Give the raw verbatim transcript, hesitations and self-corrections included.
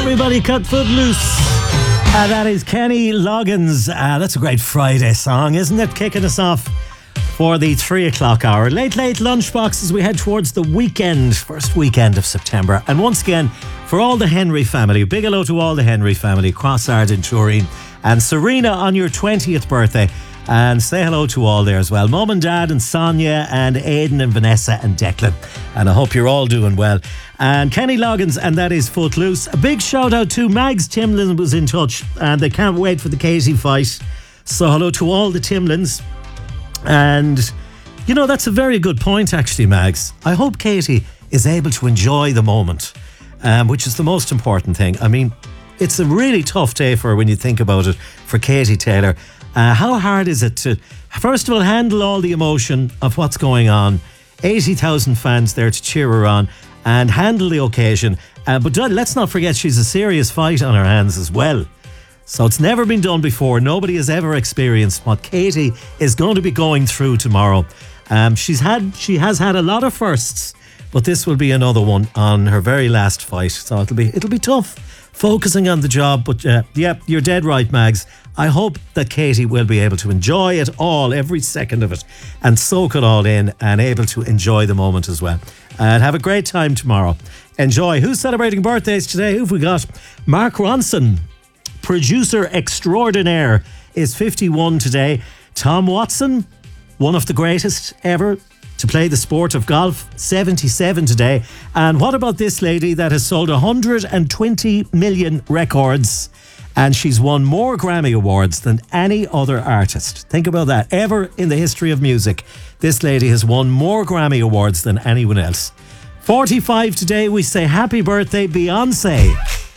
Everybody cut footloose. Uh, that is Kenny Loggins. Uh, that's a great Friday song, isn't it? Kicking us off for the three o'clock hour. Late, late lunchbox as we head towards the weekend, first weekend of September. And once again, for all the Henry family, big hello to all the Henry family, Crossard and Turin. And Serena on your twentieth birthday. And say hello to all there as well. Mum and Dad and Sonia and Aidan and Vanessa and Declan. And I hope you're all doing well. And Kenny Loggins, and that is Footloose. A big shout out to Mags Timlin was in touch, and they can't wait for the Katie fight. So hello to all the Timlins. And, you know, that's a very good point actually, Mags. I hope Katie is able to enjoy the moment, um, which is the most important thing. I mean, it's a really tough day for her when you think about it, for Katie Taylor. Uh, how hard is it to, first of all, handle all the emotion of what's going on, eighty thousand fans there to cheer her on, and handle the occasion. Uh, but let's not forget she's a serious fight on her hands as well. So it's never been done before. Nobody has ever experienced what Katie is going to be going through tomorrow. Um, she's had, she has had a lot of firsts, but this will be another one on her very last fight. So it'll be it'll be tough focusing on the job. But uh, yeah, you're dead right, Mags. I hope that Katie will be able to enjoy it all, every second of it, and soak it all in, and able to enjoy the moment as well. And have a great time tomorrow. Enjoy. Who's celebrating birthdays today? Who've we got? Mark Ronson, producer extraordinaire, is fifty-one today. Tom Watson, one of the greatest ever to play the sport of golf, seventy-seven today. And what about this lady that has sold one hundred twenty million records? And she's won more Grammy Awards than any other artist. Think about that. Ever in the history of music, this lady has won more Grammy Awards than anyone else. forty-five today, we say happy birthday, Beyonce.